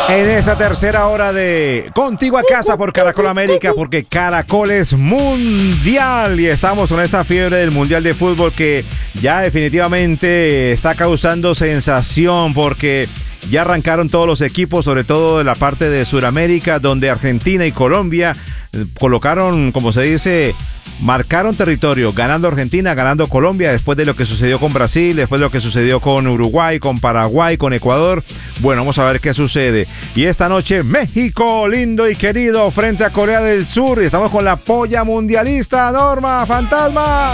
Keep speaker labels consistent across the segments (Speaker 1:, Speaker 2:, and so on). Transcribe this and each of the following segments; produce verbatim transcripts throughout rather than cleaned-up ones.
Speaker 1: En esta tercera hora de Contigo a Casa por Caracol América, porque Caracol es mundial y estamos con esta fiebre del Mundial de Fútbol que ya definitivamente está causando sensación porque ya arrancaron todos los equipos, sobre todo de la parte de Sudamérica, donde Argentina y Colombia colocaron, como se dice, marcaron territorio, ganando Argentina, ganando Colombia, después de lo que sucedió con Brasil, después de lo que sucedió con Uruguay, con Paraguay, con Ecuador. Bueno, vamos a ver qué sucede. Y esta noche, México, lindo y querido, frente a Corea del Sur. Y estamos con la polla mundialista, Norma Fantasma.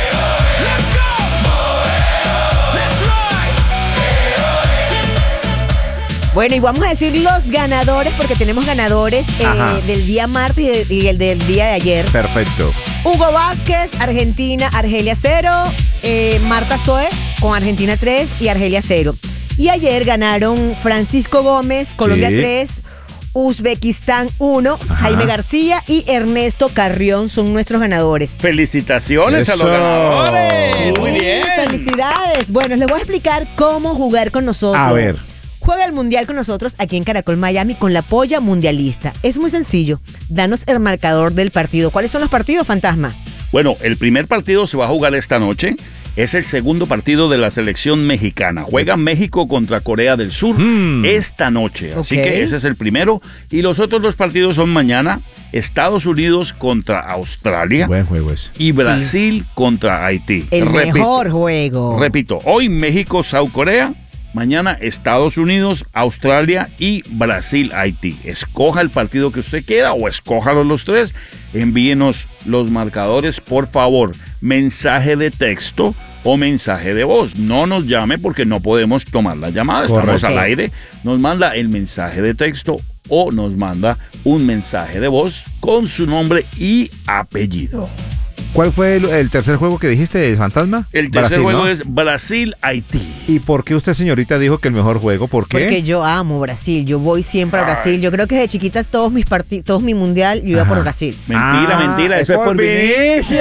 Speaker 2: Bueno, y vamos a decir los ganadores, porque tenemos ganadores eh, del día martes y, de, y el del día de ayer.
Speaker 1: Perfecto.
Speaker 2: Hugo Vázquez, Argentina, Argelia cero. Eh, Marta Zoe con Argentina tres y Argelia cero. Y ayer ganaron Francisco Gómez, Colombia sí. tres, Uzbekistán uno, Jaime García y Ernesto Carrión son nuestros ganadores.
Speaker 3: ¡Felicitaciones! Eso. A los ganadores!
Speaker 2: Sí, muy bien. ¡Felicidades! Bueno, les voy a explicar cómo jugar con nosotros.
Speaker 1: A ver.
Speaker 2: Juega el Mundial con nosotros aquí en Caracol Miami con la polla mundialista. Es muy sencillo. Danos el marcador del partido. ¿Cuáles son los partidos, Fantasma?
Speaker 3: Bueno, el primer partido se va a jugar esta noche. Es el segundo partido de la selección mexicana. Juega México contra Corea del Sur mm. esta noche. Así okay. que ese es el primero. Y los otros dos partidos son mañana. Estados Unidos contra Australia.
Speaker 1: Buen juego ese.
Speaker 3: Y Brasil sí. contra Haití.
Speaker 2: El repito, mejor juego.
Speaker 3: Repito, hoy México, South Corea. Mañana Estados Unidos, Australia y Brasil, Haití. Escoja el partido que usted quiera o escójalos los tres. Envíenos los marcadores, por favor. Mensaje de texto o mensaje de voz. No nos llame porque no podemos tomar la llamada. Correcto. Estamos al aire. Nos manda el mensaje de texto o nos manda un mensaje de voz con su nombre y apellido.
Speaker 1: ¿Cuál fue el, el tercer juego que dijiste, Fantasma?
Speaker 3: El tercer Brasil, juego ¿no? es Brasil-Haití.
Speaker 1: ¿Y por qué usted, señorita, dijo que el mejor juego? ¿Por qué?
Speaker 2: Porque yo amo Brasil. Yo voy siempre a Brasil. Yo creo que desde chiquitas todos mis parti- todos mi mundial yo iba Ajá. por Brasil.
Speaker 3: Mentira, ah, mentira. Eso es por, por Vinicius.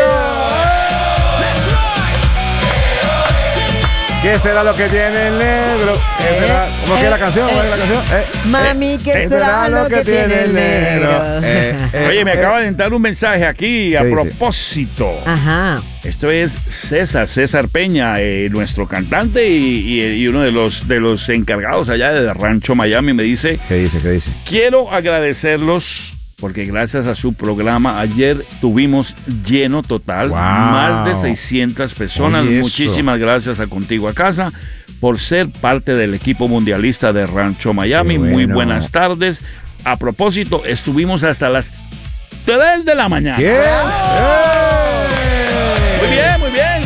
Speaker 1: ¿Qué será lo que tiene el negro? ¿Qué será? ¿Cómo eh, que es la canción? ¿Cómo eh, es la canción? Eh,
Speaker 2: Mami, ¿qué, ¿qué será, será lo que, que tiene el negro?
Speaker 3: Eh, eh, Oye, me eh, acaba de entrar un mensaje aquí a propósito.
Speaker 2: Ajá.
Speaker 3: Esto es César, César Peña, eh, nuestro cantante y, y, y uno de los, de los encargados allá de Rancho Miami. Me dice...
Speaker 1: ¿Qué dice? ¿Qué dice?
Speaker 3: Quiero agradecerlos porque gracias a su programa ayer tuvimos lleno total, wow. más de seiscientas personas. Muchísimas gracias a Contigo a Casa por ser parte del equipo mundialista de Rancho Miami. Bueno. Muy buenas tardes. A propósito, estuvimos hasta las tres de la mañana.
Speaker 1: ¿Qué?
Speaker 3: Muy bien, muy bien.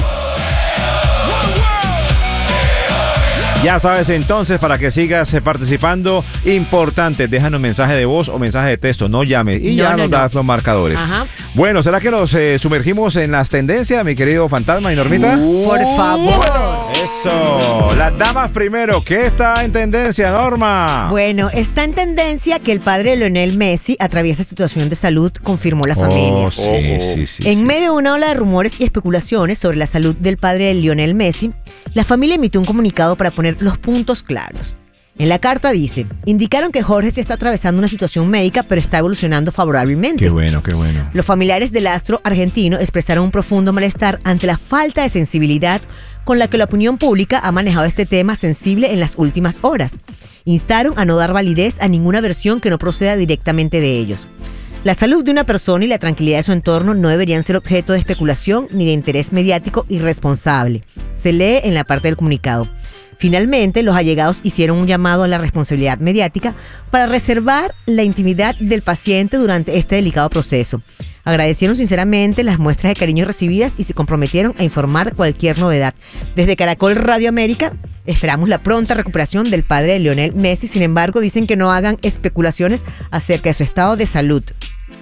Speaker 1: Ya sabes entonces, para que sigas participando, importante, déjanos un mensaje de voz o mensaje de texto, no llames y no, ya no, nos no. das los marcadores. Ajá. Bueno, ¿será que nos eh, sumergimos en las tendencias, mi querido Fantasma y Normita?
Speaker 2: Por favor.
Speaker 1: Eso, las damas primero, ¿qué está en tendencia, Norma?
Speaker 2: Bueno, está en tendencia que el padre de Lionel Messi atraviesa situación de salud, confirmó la familia.
Speaker 1: Oh, sí, sí, sí,
Speaker 2: en
Speaker 1: sí.
Speaker 2: medio de una ola de rumores y especulaciones sobre la salud del padre de Lionel Messi, la familia emitió un comunicado para poner los puntos claros. En la carta dice, indicaron que Jorge sí está atravesando una situación médica, pero está evolucionando favorablemente.
Speaker 1: Qué bueno, qué bueno.
Speaker 2: Los familiares del astro argentino expresaron un profundo malestar ante la falta de sensibilidad con la que la opinión pública ha manejado este tema sensible en las últimas horas. Instaron a no dar validez a ninguna versión que no proceda directamente de ellos. La salud de una persona y la tranquilidad de su entorno no deberían ser objeto de especulación ni de interés mediático irresponsable. Se lee en la parte del comunicado. Finalmente, los allegados hicieron un llamado a la responsabilidad mediática para reservar la intimidad del paciente durante este delicado proceso. Agradecieron sinceramente las muestras de cariño recibidas y se comprometieron a informar cualquier novedad. Desde Caracol Radio América, esperamos la pronta recuperación del padre de Lionel Messi. Sin embargo, dicen que no hagan especulaciones acerca de su estado de salud.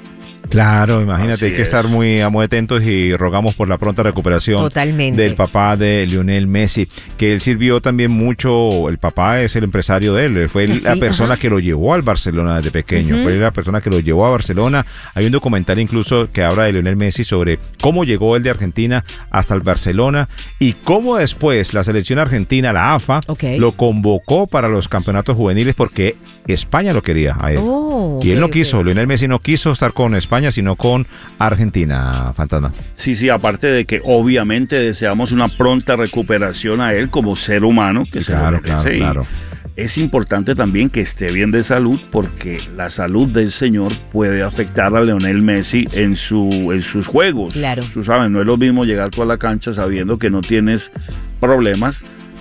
Speaker 1: Claro, imagínate, hay que
Speaker 3: es.
Speaker 1: estar muy, muy atentos y rogamos por la pronta recuperación
Speaker 2: Totalmente.
Speaker 1: del papá de Lionel Messi, que él sirvió también mucho, el papá es el empresario de él, fue
Speaker 2: Sí,
Speaker 1: la persona
Speaker 2: ajá.
Speaker 1: que lo llevó al Barcelona desde pequeño,
Speaker 2: Ujú.
Speaker 1: fue la persona que lo llevó a Barcelona. Hay un documental incluso que habla de Lionel Messi sobre cómo llegó él de Argentina hasta el Barcelona y cómo después la selección argentina, la A F A,
Speaker 2: Ok.
Speaker 1: lo convocó para los campeonatos juveniles porque España lo quería a él.
Speaker 2: Oh,
Speaker 1: Y él
Speaker 2: ok,
Speaker 1: no
Speaker 2: ok.
Speaker 1: quiso, Lionel Messi no quiso estar con España, sino con Argentina, Fantasma.
Speaker 3: Sí, sí, aparte de que obviamente deseamos una pronta recuperación a él como ser humano, que se lo
Speaker 1: Claro,
Speaker 3: merece,
Speaker 1: claro,
Speaker 3: y
Speaker 1: claro.
Speaker 3: es importante también que esté bien de salud, porque la salud del señor puede afectar a Lionel Messi en, su, en sus juegos.
Speaker 2: Claro.
Speaker 3: Tú sabes, no es lo mismo llegar tú a la cancha sabiendo que no tienes problemas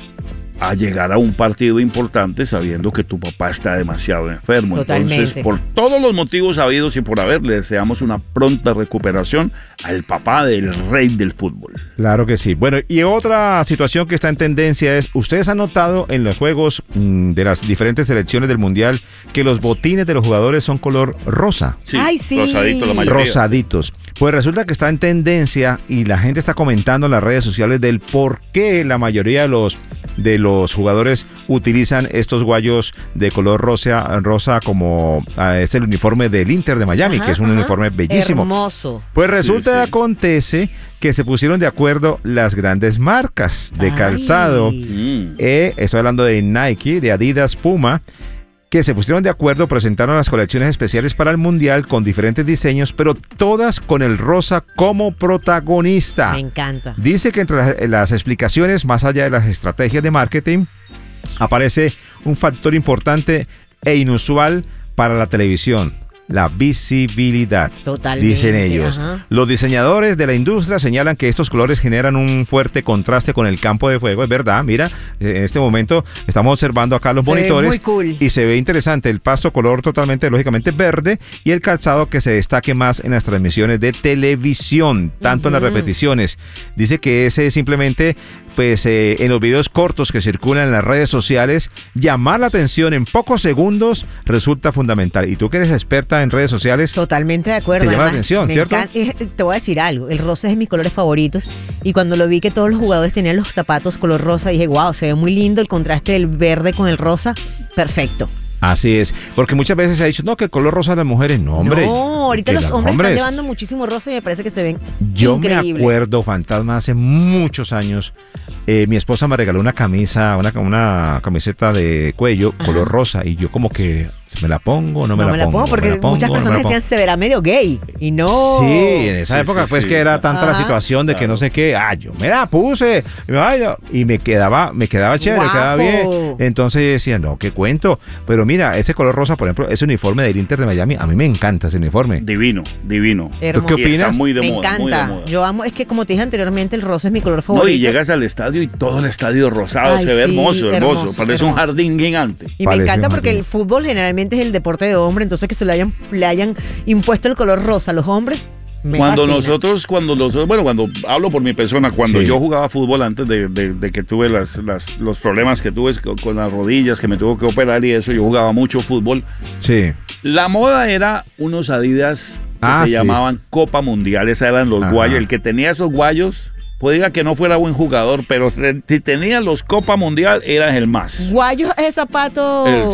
Speaker 3: a llegar a un partido importante sabiendo que tu papá está demasiado enfermo.
Speaker 2: Totalmente.
Speaker 3: Entonces, por todos los motivos habidos y por haber, le deseamos una pronta recuperación al papá del rey del fútbol.
Speaker 1: Claro que sí. Bueno, y otra situación que está en tendencia es, ustedes han notado en los juegos mmm, de las diferentes selecciones del Mundial que los botines de los jugadores son color rosa.
Speaker 3: Sí,
Speaker 2: Ay, sí.
Speaker 3: rosadito la mayoría.
Speaker 1: Rosaditos. Pues resulta que está en tendencia y la gente está comentando en las redes sociales del por qué la mayoría de los de los jugadores utilizan estos guayos de color rosa, rosa como ah, es el uniforme del Inter de Miami,
Speaker 2: Ajá,
Speaker 1: que es un
Speaker 2: ajá.
Speaker 1: uniforme bellísimo.
Speaker 2: Hermoso.
Speaker 1: Pues resulta
Speaker 3: Sí,
Speaker 1: y
Speaker 3: sí.
Speaker 1: acontece que se pusieron de acuerdo las grandes marcas de
Speaker 2: Ay.
Speaker 1: calzado.
Speaker 3: Mm.
Speaker 1: Eh, estoy hablando de Nike, de Adidas, Puma, que se pusieron de acuerdo, presentaron las colecciones especiales para el Mundial con diferentes diseños, pero todas con el rosa como protagonista.
Speaker 2: Me encanta.
Speaker 1: Dice que entre las, las explicaciones, más allá de las estrategias de marketing, aparece un factor importante e inusual para la televisión: la visibilidad.
Speaker 2: Totalmente.
Speaker 1: Dicen ellos.
Speaker 2: Ajá.
Speaker 1: Los diseñadores de la industria señalan que estos colores generan un fuerte contraste con el campo de juego. Es verdad, mira, en este momento estamos observando acá los
Speaker 2: Se ve
Speaker 1: monitores
Speaker 2: muy cool.
Speaker 1: y se ve interesante el pasto color totalmente, lógicamente verde, y el calzado que se destaque más en las transmisiones de televisión, tanto en las
Speaker 2: Ujú.
Speaker 1: repeticiones. Dice que ese simplemente, pues eh, en los videos cortos que circulan en las redes sociales, llamar la atención en pocos segundos resulta fundamental. Y tú que eres experta en redes sociales,
Speaker 2: Totalmente de acuerdo.
Speaker 1: Te llama la
Speaker 2: Además,
Speaker 1: atención,
Speaker 2: me
Speaker 1: ¿cierto?
Speaker 2: encanta- eh, Te voy a decir algo. El rosa es de mis colores favoritos. Y cuando lo vi que todos los jugadores tenían los zapatos color rosa, dije, wow, se ve muy lindo el contraste del verde con el rosa. Perfecto.
Speaker 1: así es, porque muchas veces se ha dicho, no, que el color rosa de las mujeres, no, hombre.
Speaker 2: No, ahorita
Speaker 1: que
Speaker 2: los hombres, están llevando muchísimo rosa y me parece que se ven
Speaker 1: Yo
Speaker 2: increíbles.
Speaker 1: me acuerdo, Fantasma, hace muchos años, eh, mi esposa me regaló una camisa, una, una camiseta de cuello
Speaker 2: Ajá.
Speaker 1: color rosa, y yo como que, ¿me la pongo? No me,
Speaker 2: no me la pongo
Speaker 1: ¿Me
Speaker 2: porque
Speaker 1: la pongo?
Speaker 2: muchas
Speaker 1: ¿No me la
Speaker 2: personas
Speaker 1: pongo?
Speaker 2: decían se verá medio gay. Y no.
Speaker 1: Sí, en esa
Speaker 3: Sí,
Speaker 1: época
Speaker 3: sí,
Speaker 1: pues
Speaker 3: sí.
Speaker 1: que era tanta la
Speaker 2: Ajá.
Speaker 1: situación de que
Speaker 3: Claro.
Speaker 1: no sé qué, ah, yo me la puse, ay, no, y me quedaba, me quedaba chévere, me quedaba bien.
Speaker 2: Guapo.
Speaker 1: Entonces yo decía, no, qué cuento. Pero mira, ese color rosa, por ejemplo, ese uniforme del Inter de Miami, a mí me encanta ese uniforme.
Speaker 3: Divino, divino.
Speaker 2: Hermoso.
Speaker 1: ¿Tú qué
Speaker 3: Y está
Speaker 1: opinas?
Speaker 3: muy de
Speaker 2: Me
Speaker 3: moda, muy de
Speaker 2: encanta.
Speaker 3: moda.
Speaker 2: Yo amo, es que como te dije anteriormente, el rosa es mi color
Speaker 3: No,
Speaker 2: favorito.
Speaker 3: y llegas al estadio y todo el estadio rosado,
Speaker 2: Ay,
Speaker 3: se ve
Speaker 2: sí,
Speaker 3: hermoso, hermoso,
Speaker 2: hermoso,
Speaker 3: parece un
Speaker 2: hermoso.
Speaker 3: jardín gigante.
Speaker 2: Y me
Speaker 1: Parece
Speaker 2: encanta
Speaker 1: un
Speaker 2: porque
Speaker 1: jardín.
Speaker 2: el fútbol generalmente es el deporte de hombre, entonces que se le hayan, le hayan impuesto el color rosa a los hombres. Me
Speaker 3: Cuando
Speaker 2: fascina.
Speaker 3: nosotros, cuando nosotros, bueno, cuando hablo por mi persona, cuando
Speaker 1: Sí.
Speaker 3: yo jugaba fútbol antes de, de- de que tuve las, las- los problemas que tuve con, con las rodillas, que me tuvo que operar y eso, yo jugaba mucho fútbol.
Speaker 1: Sí.
Speaker 3: La moda era unos Adidas que
Speaker 1: Ah,
Speaker 3: se
Speaker 1: sí.
Speaker 3: llamaban Copa Mundial, esos eran los
Speaker 1: Ajá.
Speaker 3: guayos. El que tenía esos guayos, podía que no fuera buen jugador, pero si tenía los Copa Mundial, eras el más.
Speaker 2: Guayos es zapato.
Speaker 3: El